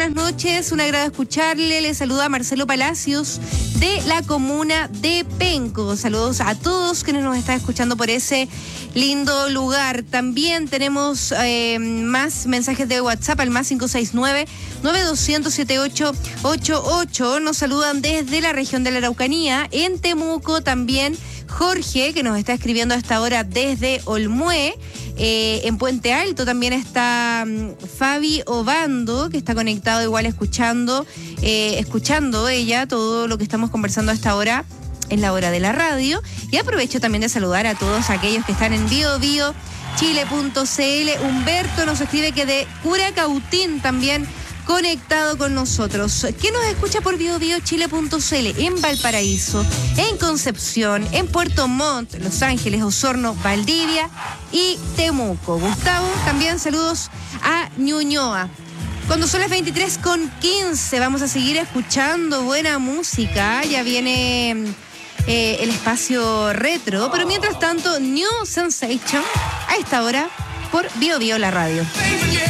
Buenas noches, un agrado escucharle. Le saluda Marcelo Palacios de la comuna de Penco. Saludos a todos quienes nos están escuchando por ese lindo lugar. También tenemos más mensajes de WhatsApp al más 569-9200-7888. Nos saludan desde la región de la Araucanía. En Temuco también Jorge, que nos está escribiendo a esta hora desde Olmué. En Puente Alto también está Fabi Obando, que está conectado igual escuchando ella todo lo que estamos conversando a esta hora, en la hora de la radio. Y aprovecho también de saludar a todos aquellos que están en biobiochile.cl. Humberto nos escribe que de Curacautín también conectado con nosotros. ¿Quién nos escucha por biobiochile.cl? En Valparaíso, en Concepción, en Puerto Montt, Los Ángeles, Osorno, Valdivia y Temuco. Gustavo, también saludos a Ñuñoa. Cuando son las 23:15 vamos a seguir escuchando buena música. Ya viene el espacio retro, pero mientras tanto New Sensation a esta hora por Bio Bio la radio.